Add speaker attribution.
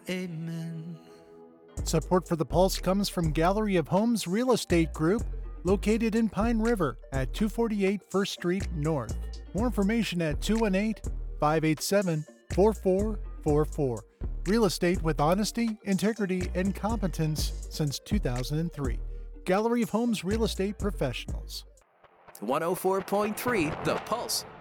Speaker 1: Amen.
Speaker 2: Support for The Pulse comes from Gallery of Homes Real Estate Group, located in Pine River at 248 First Street North. More information at 218-587-4444. Real estate with honesty, integrity, and competence since 2003. Gallery of Homes Real Estate Professionals.
Speaker 3: 104.3 The Pulse.